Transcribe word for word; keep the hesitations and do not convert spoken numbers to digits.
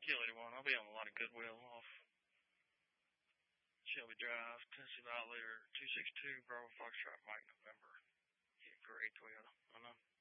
Kill anyone. I'll be on the line of Goodwill off Shelby Drive, Tennessee Valley, or two six two Bravo Foxtrot Mike November. Yeah, for eight twelve. I know.